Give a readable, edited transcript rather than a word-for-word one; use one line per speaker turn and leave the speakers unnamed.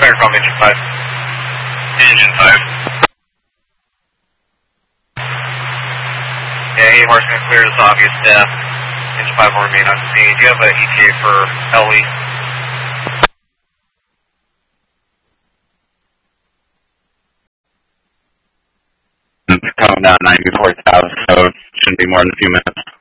Intercom, engine 5. Engine 5. Yeah, AMR's going to clear this obvious death. Engine 5 will remain on scene. Do you have an ETA for LE?
Coming down 94,000, so it shouldn't be more than a few minutes.